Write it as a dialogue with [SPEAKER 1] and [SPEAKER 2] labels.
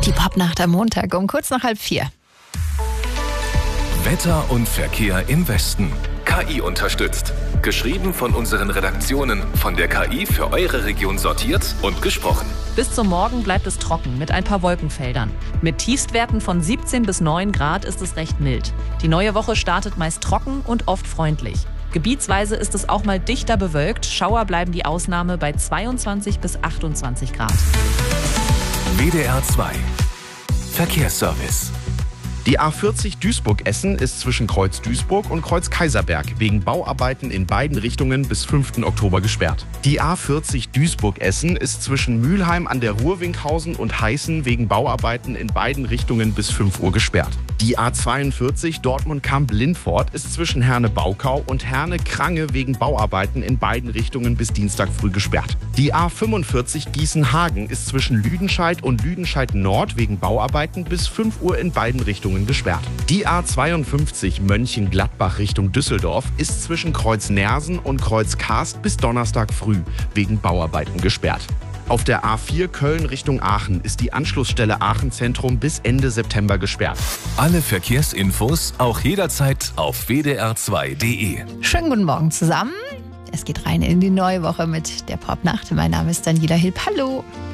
[SPEAKER 1] Die Popnacht am Montag um kurz nach 3:30.
[SPEAKER 2] Wetter und Verkehr im Westen. KI unterstützt. Geschrieben von unseren Redaktionen, von der KI für eure Region sortiert und gesprochen.
[SPEAKER 3] Bis zum Morgen bleibt es trocken mit ein paar Wolkenfeldern. Mit Tiefstwerten von 17 bis 9 Grad ist es recht mild. Die neue Woche startet meist trocken und oft freundlich. Gebietsweise ist es auch mal dichter bewölkt. Schauer bleiben die Ausnahme bei 22 bis 28 Grad.
[SPEAKER 2] WDR 2 Verkehrsservice.
[SPEAKER 4] Die A40 Duisburg-Essen ist zwischen Kreuz Duisburg und Kreuz Kaiserberg wegen Bauarbeiten in beiden Richtungen bis 5. Oktober gesperrt. Die A40 Duisburg-Essen ist zwischen Mülheim an der Ruhr-Winkhausen und Heißen wegen Bauarbeiten in beiden Richtungen bis 5 Uhr gesperrt. Die A42 Dortmund-Kamp-Lindfort ist zwischen Herne-Baukau und Herne-Krange wegen Bauarbeiten in beiden Richtungen bis Dienstag früh gesperrt. Die A45 Gießen-Hagen ist zwischen Lüdenscheid und Lüdenscheid-Nord wegen Bauarbeiten bis 5 Uhr in beiden Richtungen gesperrt. Die A52 Mönchengladbach Richtung Düsseldorf ist zwischen Kreuz Nersen und Kreuz Karst bis Donnerstag früh wegen Bauarbeiten gesperrt. Auf der A4 Köln Richtung Aachen ist die Anschlussstelle Aachen Zentrum bis Ende September gesperrt.
[SPEAKER 2] Alle Verkehrsinfos auch jederzeit auf wdr2.de.
[SPEAKER 1] Schönen guten Morgen zusammen. Es geht rein in die neue Woche mit der Popnacht. Mein Name ist Daniela Hilb. Hallo.